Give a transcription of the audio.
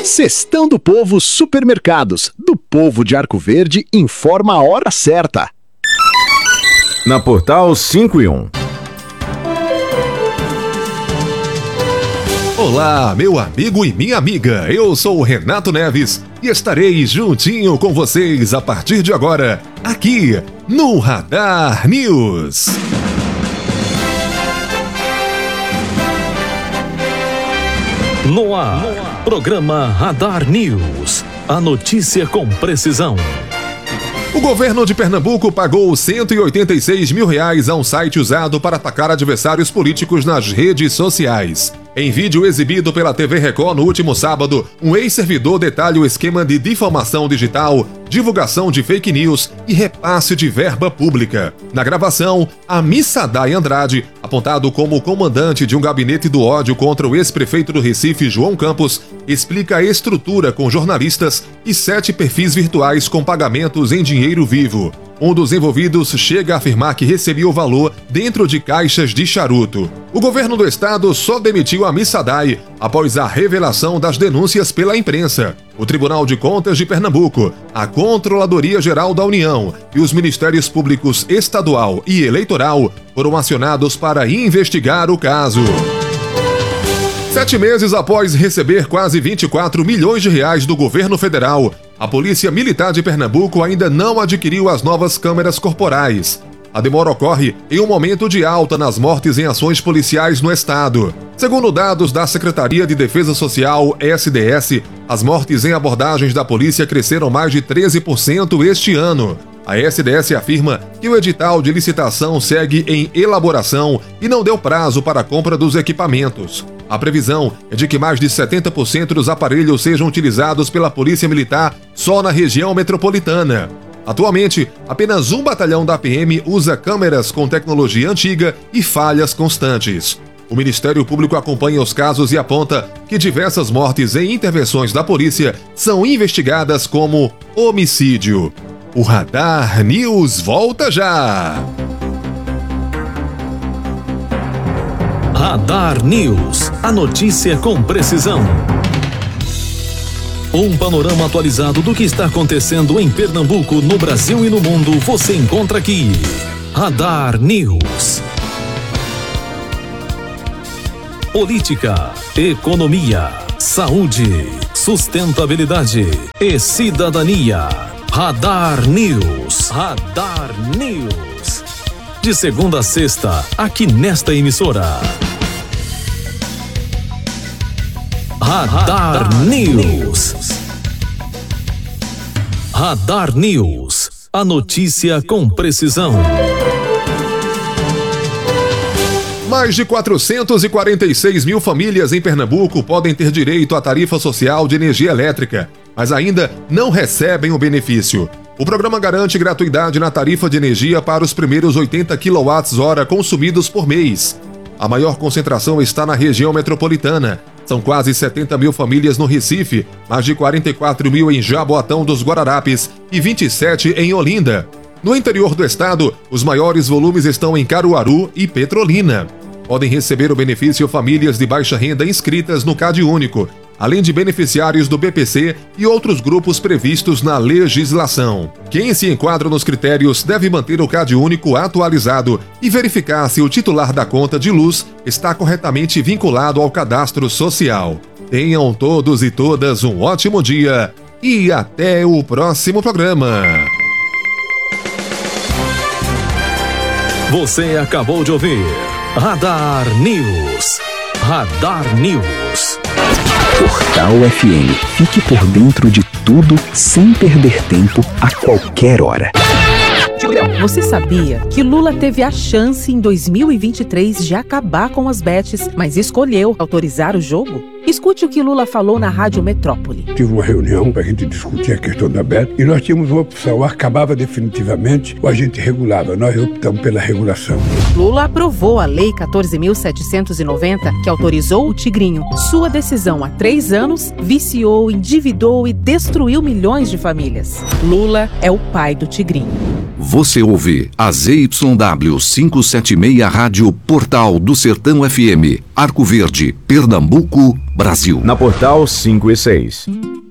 Cestão do Povo Supermercados, do povo de Arco Verde, informa a hora certa. Na Portal 5 e 1. Olá, meu amigo e minha amiga, eu sou o Renato Neves e estarei juntinho com vocês a partir de agora, aqui no Radar News. No ar, programa Radar News, a notícia com precisão. O governo de Pernambuco pagou R$186 mil a um site usado para atacar adversários políticos nas redes sociais. Em vídeo exibido pela TV Record no último sábado, um ex-servidor detalha o esquema de difamação digital, divulgação de fake news e repasse de verba pública. Na gravação, Amissadai Andrade, apontado como comandante de um gabinete do ódio contra o ex-prefeito do Recife, João Campos, explica a estrutura com jornalistas e 7 perfis virtuais com pagamentos em dinheiro vivo. Um dos envolvidos chega a afirmar que recebia o valor dentro de caixas de charuto. O governo do estado só demitiu a Amissadai após a revelação das denúncias pela imprensa. O Tribunal de Contas de Pernambuco, a Controladoria Geral da União e os Ministérios Públicos Estadual e Eleitoral foram acionados para investigar o caso. 7 meses após receber quase R$24 milhões do governo federal, a Polícia Militar de Pernambuco ainda não adquiriu as novas câmeras corporais. A demora ocorre em um momento de alta nas mortes em ações policiais no estado. Segundo dados da Secretaria de Defesa Social, SDS, as mortes em abordagens da polícia cresceram mais de 13% este ano. A SDS afirma que o edital de licitação segue em elaboração e não deu prazo para a compra dos equipamentos. A previsão é de que mais de 70% dos aparelhos sejam utilizados pela Polícia Militar só na região metropolitana. Atualmente, apenas um batalhão da PM usa câmeras com tecnologia antiga e falhas constantes. O Ministério Público acompanha os casos e aponta que diversas mortes em intervenções da polícia são investigadas como homicídio. O Radar News volta já! Radar News, a notícia com precisão. Um panorama atualizado do que está acontecendo em Pernambuco, no Brasil e no mundo, você encontra aqui. Radar News. Política, economia, saúde, sustentabilidade e cidadania. Radar News. Radar News. De segunda a sexta, aqui nesta emissora. Radar News. Radar News. A notícia com precisão. Mais de 446 mil famílias em Pernambuco podem ter direito à tarifa social de energia elétrica, mas ainda não recebem o benefício. O programa garante gratuidade na tarifa de energia para os primeiros 80 kWh consumidos por mês. A maior concentração está na região metropolitana. São quase 70 mil famílias no Recife, mais de 44 mil em Jaboatão dos Guararapes e 27 em Olinda. No interior do estado, os maiores volumes estão em Caruaru e Petrolina. Podem receber o benefício famílias de baixa renda inscritas no CadÚnico, além de beneficiários do BPC e outros grupos previstos na legislação. Quem se enquadra nos critérios deve manter o CadÚnico atualizado e verificar se o titular da conta de luz está corretamente vinculado ao cadastro social. Tenham todos e todas um ótimo dia e até o próximo programa. Você acabou de ouvir Radar News. Radar News. Portal FM. Fique por dentro de tudo sem perder tempo a qualquer hora. Você sabia que Lula teve a chance em 2023 de acabar com as bets, mas escolheu autorizar o jogo? Escute o que Lula falou na Rádio Metrópole. Tive uma reunião para a gente discutir a questão da bet e nós tínhamos uma opção, ou acabava definitivamente ou a gente regulava. Nós optamos pela regulação. Lula aprovou a Lei 14.790, que autorizou o Tigrinho. Sua decisão há 3 anos viciou, endividou e destruiu milhões de famílias. Lula é o pai do Tigrinho. Você ouve a ZYW 576 Rádio Portal do Sertão FM, Arco Verde, Pernambuco, Brasil. Na Portal 5 e 6.